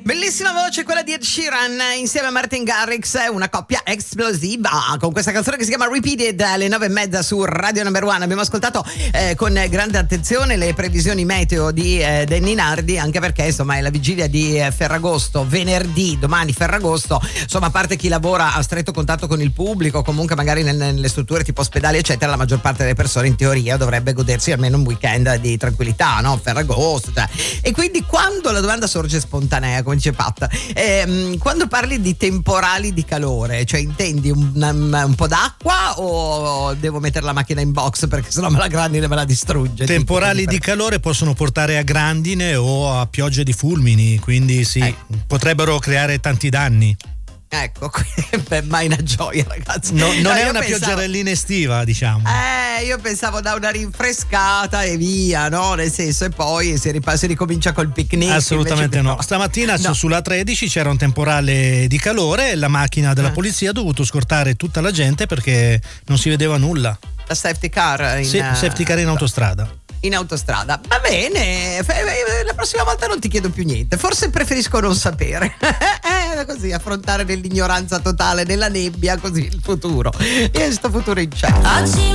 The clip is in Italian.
Bellissima voce quella di Ed Sheeran insieme a Martin Garrix, una coppia esplosiva con questa canzone che si chiama Repeated alle 9:30 su Radio Number One. Abbiamo ascoltato con grande attenzione le previsioni meteo di Danny Nardi, anche perché insomma è la vigilia di Ferragosto, venerdì, domani Ferragosto, insomma a parte chi lavora a stretto contatto con il pubblico, comunque magari nelle strutture tipo ospedali eccetera, la maggior parte delle persone in teoria dovrebbe godersi almeno un weekend di tranquillità, no? Ferragosto, cioè. E quindi quando la domanda sorge spontanea, come dice Pat, quando parli di temporali di calore, cioè intendi un po' d'acqua o devo mettere la macchina in box perché sennò la grandine me la distrugge? Temporali di calore possono portare a grandine o a piogge di fulmini, quindi sì, potrebbero creare tanti danni. Ecco, mai una gioia, ragazzi. Non è una pioggerellina estiva, diciamo. Io pensavo da una rinfrescata e via, no? Nel senso, e poi si ricomincia col picnic. Assolutamente no. Stamattina sulla 13 c'era un temporale di calore e la macchina della polizia ha dovuto scortare tutta la gente perché non si vedeva nulla. La safety car safety car in autostrada. In autostrada, va bene, la prossima volta non ti chiedo più niente, forse preferisco non sapere, così affrontare nell'ignoranza totale, nella nebbia, così il futuro, io sto futuro in cielo.